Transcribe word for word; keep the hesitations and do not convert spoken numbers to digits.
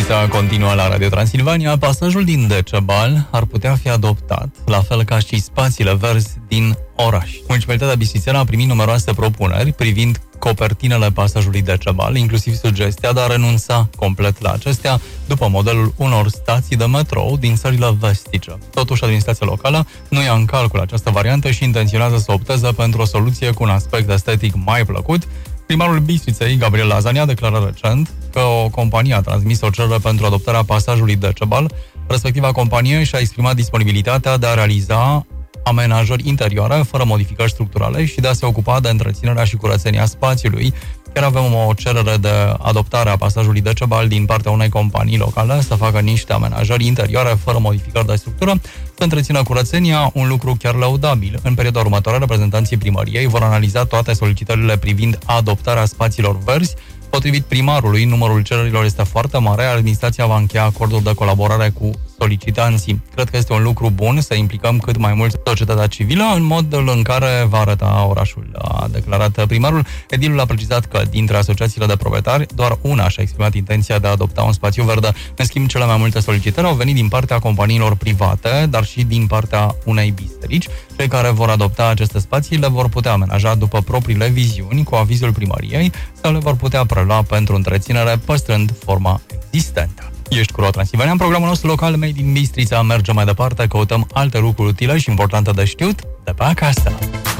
Bistrița continuă la Radio Transilvania. Pasajul din Decebal ar putea fi adoptat, la fel ca și spațiile verzi din oraș. Municipalitatea bistrițeană a primit numeroase propuneri privind copertinele pasajului Decebal, inclusiv sugestia de a renunța complet la acestea, după modelul unor stații de metrou din țările vestice. Totuși, administrația locală nu ia în calcul această variantă și intenționează să opteze pentru o soluție cu un aspect estetic mai plăcut. Primarul Bistriței, Gabriel Lazani, a declarat recent că o companie a transmis o cerere pentru adoptarea pasajului Decebal. Respectiva companie și-a exprimat disponibilitatea de a realiza amenajări interioare fără modificări structurale și de a se ocupa de întreținerea și curățenia spațiului. Chiar avem o cerere de adoptare a pasajului Decebal din partea unei companii locale să facă niște amenajări interioare fără modificări de structură, să întrețină curățenia, un lucru chiar lăudabil. În perioada următoare, reprezentanții primăriei vor analiza toate solicitările privind adoptarea spațiilor verzi. Potrivit primarului, numărul cererilor este foarte mare, administrația va încheia acorduri de colaborare cu solicitanții. Cred că este un lucru bun să implicăm cât mai mult societatea civilă în modul în care va arăta orașul, a declarat primarul. Edilul a precizat că dintre asociațiile de proprietari, doar una și-a exprimat intenția de a adopta un spațiu verde. În schimb, cele mai multe solicitări au venit din partea companiilor private, dar și din partea unei biserici. Cei care vor adopta aceste spații le vor putea amenaja după propriile viziuni, cu avizul primăriei, sau le vor putea prelua pentru întreținere, păstrând forma existentă. Ești cu Radio Transilvania, în programul nostru local Made in Bistrița. Mergem mai departe, căutăm alte lucruri utile și importante de știut de pe acasă.